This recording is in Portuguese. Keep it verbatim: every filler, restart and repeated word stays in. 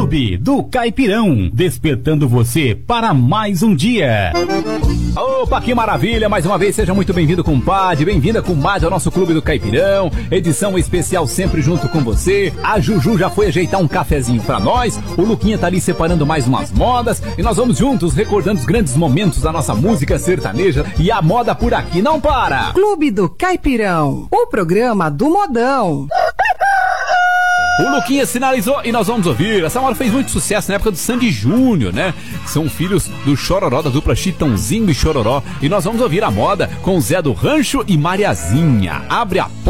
Clube do Caipirão, despertando você para mais um dia. Opa, que maravilha! Mais uma vez, seja muito bem-vindo, compadre, bem-vinda, comadre, ao nosso Clube do Caipirão, edição especial sempre junto com você. A Juju já foi ajeitar um cafezinho pra nós, o Luquinha tá ali separando mais umas modas, e nós vamos juntos recordando os grandes momentos da nossa música sertaneja, e a moda por aqui não para! Clube do Caipirão, o programa do modão. O Luquinha sinalizou e nós vamos ouvir. Essa moda fez muito sucesso na época do Sandy Júnior, né? São filhos do Chororó, da dupla Chitãozinho e Chororó. E nós vamos ouvir a moda com o Zé do Rancho e Mariazinha. Abre a porta.